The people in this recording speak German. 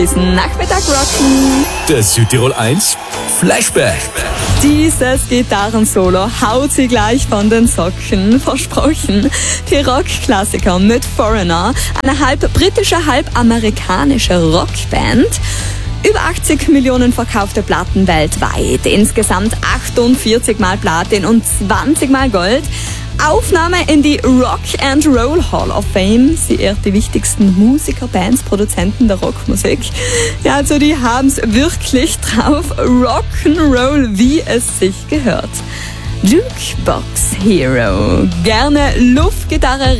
Diesen Nachmittag rocken. Der Südtirol 1 Flashback. Dieses Gitarrensolo haut sie gleich von den Socken, versprochen. Die Rockklassiker mit Foreigner, eine halb britische, halb amerikanische Rockband. Über 80 Millionen verkaufte Platten weltweit, insgesamt 48 Mal Platin und 20 Mal Gold. Aufnahme in die Rock and Roll Hall of Fame. Sie ehrt die wichtigsten Musiker, Bands, Produzenten der Rockmusik. Ja, also die haben's wirklich drauf. Rock'n'Roll, wie es sich gehört. Jukebox Hero. Gerne Luftgitarre